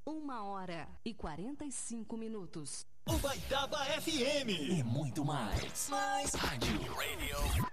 1h45. Ubaitaba FM e muito mais. Mais rádio. Radio